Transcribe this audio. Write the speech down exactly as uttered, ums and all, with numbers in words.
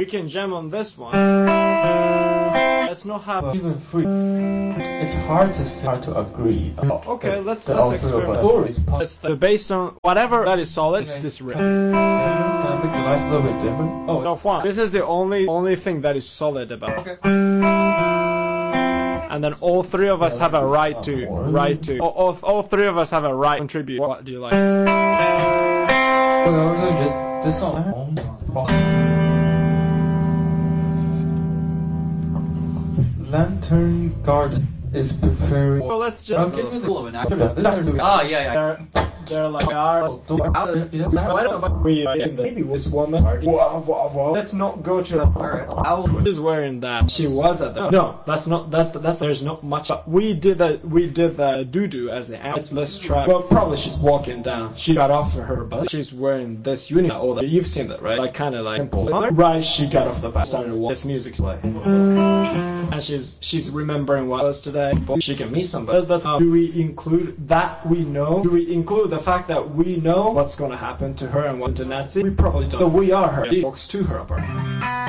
We can jam on this one. Let's not have well, even free. It's hard to hard to agree. Okay, let's the let's experiment. It's the, based on whatever that is solid. This riff. Can I make the lights a little bit dimmer? Oh, no, Juan. This is the only only thing that is solid about. Okay. And then all three of us yeah, have a right to right to. All, all, all three of us have a right to contribute. What do you like? Well, just this song. Lantern Garden is preferring. Well, let's just. Okay. Ah, yeah, yeah. They're, they're like our. We maybe this woman. Let's not go to the. Alright. She's wearing that. She was at the. No, that's not. That's that's. There's not much. We did the. We did the doo doo as the. Let's let's try. Well, probably she's walking down. She got off of her bus. She's wearing this uniform. Oh, you've seen that, right? Like kind of like simple. Right. She got off the bus. Started walking. This music's playing. And she's she's remembering what was today. She can meet somebody. That's how, do we include that we know? Do we include the fact that we know what's going to happen to her and what to Nancy? We probably don't. So we are her. It talks to her apart.